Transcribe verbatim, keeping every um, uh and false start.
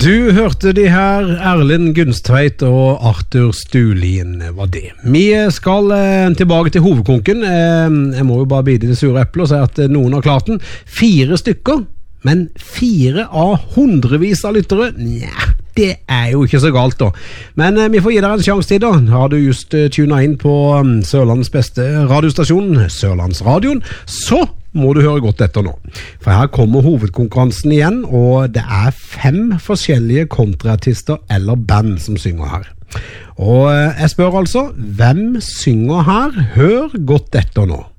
Du hørte de her, Erlend Gunstveit og Arthur Stulin var det. Vi skal eh, tilbake til hovedkonken. Eh, jeg må jo bare bide det sure eplet og si at eh, noen har klart den. Fire stykker, men fire av hundrevis av lyttere? Nja, det er jo ikke så galt da. Men eh, vi får gi deg en sjanse til da. Har du just eh, tunet inn på um, Sørlandets beste radiostasjon, Sørlandsradioen, så må du høre godt etter nå. For her kommer hovedkonkurransen igjen, og det er fem forskjellige kontraartister eller band som synger her. Og jeg spør altså, hvem synger her? Hør godt etter nå.